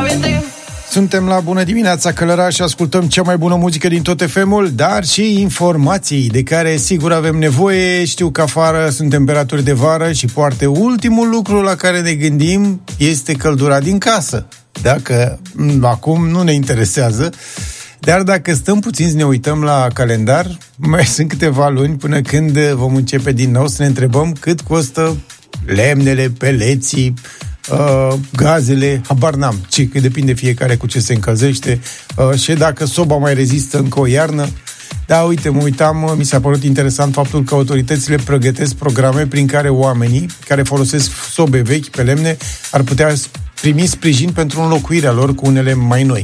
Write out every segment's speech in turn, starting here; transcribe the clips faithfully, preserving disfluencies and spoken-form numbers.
Suntem la Bună Dimineața Călăraș și ascultăm cea mai bună muzică din tot F M-ul, dar și informații de care sigur avem nevoie. Știu că afară sunt temperaturi de vară și poate ultimul lucru la care ne gândim este căldura din casă. Dacă acum nu ne interesează, dar dacă stăm puțin să ne uităm la calendar, mai sunt câteva luni până când vom începe din nou să ne întrebăm cât costă lemnele, peleții, Uh, gazele, habar n-am, ci că depinde fiecare cu ce se încălzește uh, și dacă soba mai rezistă încă o iarnă. Da, uite, mă uitam, mi s-a părut interesant faptul că autoritățile pregătesc programe prin care oamenii care folosesc sobe vechi pe lemne ar putea primi sprijin pentru înlocuirea lor cu unele mai noi.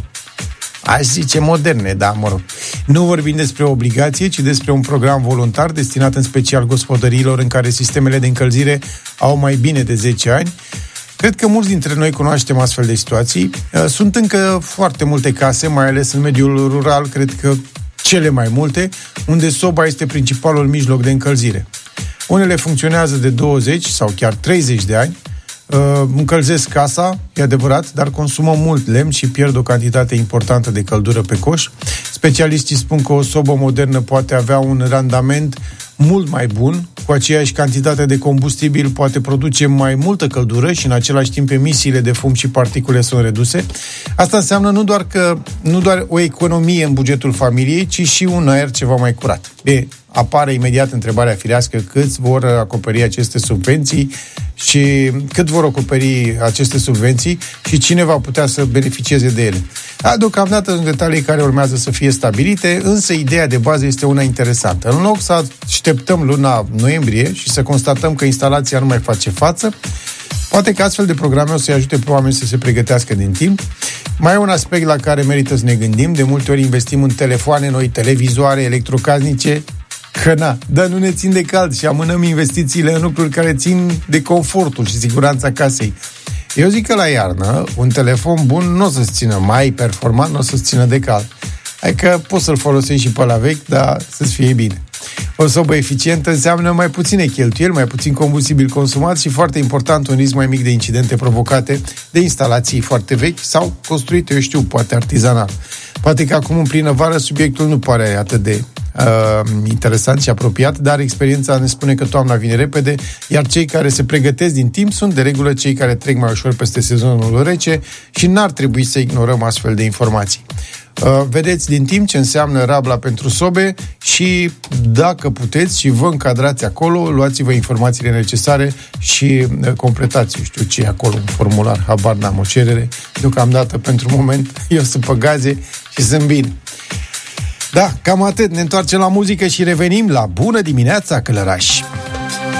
Aș zice moderne, da, mă rog. Nu vorbim despre o obligație, ci despre un program voluntar destinat în special gospodăriilor în care sistemele de încălzire au mai bine de zece ani. Cred că mulți dintre noi cunoaștem astfel de situații. Sunt încă foarte multe case, mai ales în mediul rural, cred că cele mai multe, unde soba este principalul mijloc de încălzire. Unele funcționează de douăzeci sau chiar treizeci de ani, încălzesc casa, e adevărat, dar consumă mult lemn și pierd o cantitate importantă de căldură pe coș. Specialiștii spun că o sobă modernă poate avea un randament mult mai bun, cu aceeași cantitate de combustibil poate produce mai multă căldură și în același timp emisiile de fum și particule sunt reduse. Asta înseamnă nu doar că nu doar o economie în bugetul familiei, ci și un aer ceva mai curat. E, apare imediat întrebarea firească: câți vor acoperi aceste subvenții și cât vor acoperi aceste subvenții și cine va putea să beneficieze de ele. Deocamdată sunt detalii care urmează să fie stabilite, însă ideea de bază este una interesantă. În loc să așteptăm luna noiembrie și să constatăm că instalația nu mai face față, poate că astfel de programe o să-i ajute pe oameni să se pregătească din timp. Mai e un aspect la care merită să ne gândim. De multe ori investim în telefoane noi, televizoare, electrocasnice, că na, dar nu ne țin de cald și amânăm investițiile în lucruri care țin de confortul și siguranța casei. Eu zic că la iarnă un telefon bun nu o să-ți țină mai performant, nu o să-ți țină de cald. Adică poți să-l folosești și pe la vechi, dar să-ți fie bine. O sobă eficientă înseamnă mai puține cheltuieli, mai puțin combustibil consumat și, foarte important, un risc mai mic de incidente provocate de instalații foarte vechi sau construite, eu știu, poate artizanal. Poate că acum, în plină vară, subiectul nu pare atât de uh, interesant și apropiat, dar experiența ne spune că toamna vine repede, iar cei care se pregătesc din timp sunt, de regulă, cei care trec mai ușor peste sezonul rece și n-ar trebui să ignorăm astfel de informații. Uh, vedeți din timp ce înseamnă Rabla pentru sobe și, dacă puteți și vă încadrați acolo, luați-vă informațiile necesare și uh, completați, eu știu ce e acolo, un formular, habar n-am, o cerere. Deocamdată, pentru moment, eu sunt pe gaze și sunt bine. Da, cam atât. Ne întoarcem la muzică și revenim la Bună Dimineața Călăraș!